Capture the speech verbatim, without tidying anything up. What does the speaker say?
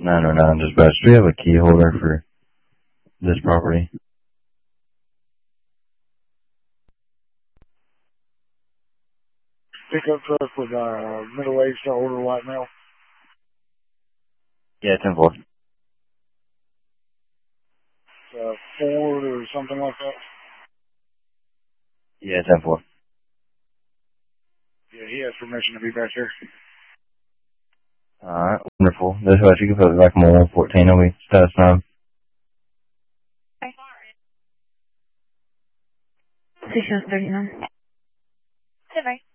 nine oh nine dispatch. Do we have a key holder for this property? Pickup truck with uh, middle-aged to older white male. Yeah, ten four. Uh, Ford or something like that. Yeah, ten four. Yeah, he has permission to be back here. Alright, wonderful. That's what you can put it back on one fourteen, are we? Status nine. six thirty-nine. Silver.